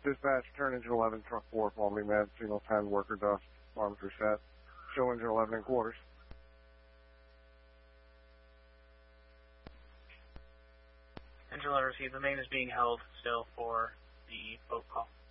Dispatch, turn engine 11, truck 4, follow me, man. Signal 10, worker dust, arms are set. Show engine 11 in quarters. Engine 11 received. The main is being held still for the boat call.